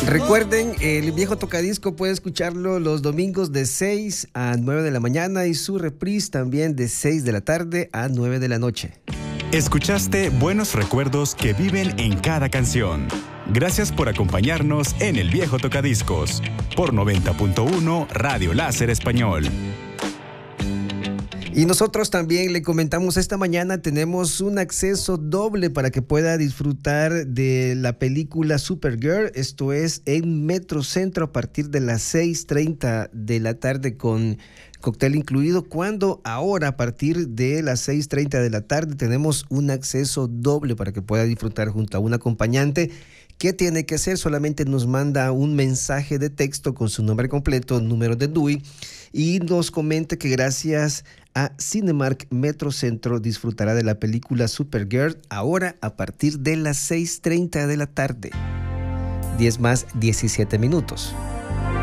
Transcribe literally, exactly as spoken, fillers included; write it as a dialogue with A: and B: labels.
A: Recuerden, el viejo tocadisco puede escucharlo los domingos de seis a nueve de la mañana y su reprise también de seis de la tarde a nueve de la noche.
B: Escuchaste buenos recuerdos que viven en cada canción. Gracias por acompañarnos en el viejo tocadiscos por noventa punto uno Radio Láser Español.
A: Y nosotros también le comentamos esta mañana, tenemos un acceso doble para que pueda disfrutar de la película Supergirl. Esto es en Metrocentro a partir de las seis treinta de la tarde con cóctel incluido, cuando ahora a partir de las seis treinta de la tarde tenemos un acceso doble para que pueda disfrutar junto a un acompañante. ¿Qué tiene que hacer? Solamente nos manda un mensaje de texto con su nombre completo, número de D U I, y nos comenta que gracias a Cinemark Metrocentro disfrutará de la película Supergirl ahora a partir de las seis treinta de la tarde. diez más diecisiete minutos.